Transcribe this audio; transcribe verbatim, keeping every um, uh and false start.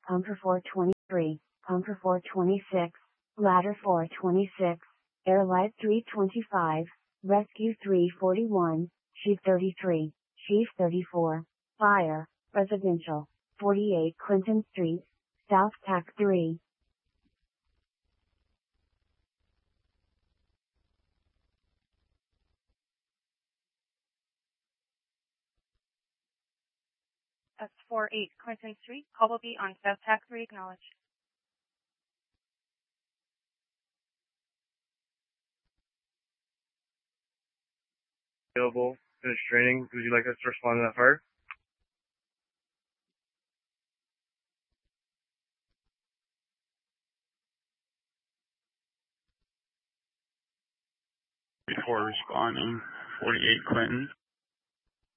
Pumper four twenty-three, Pumper four twenty-six, Ladder four twenty-six, Airlight three twenty-five, Rescue three forty-one, Chief thirty-three, Chief thirty-four, Fire, Residential, forty-eight Clinton Street, South Tac three. S forty-eight Clinton Street, call will be on South Tac three, acknowledged. Available, finished training. Would you like us to respond to that fire? Before responding, forty-eight Clinton.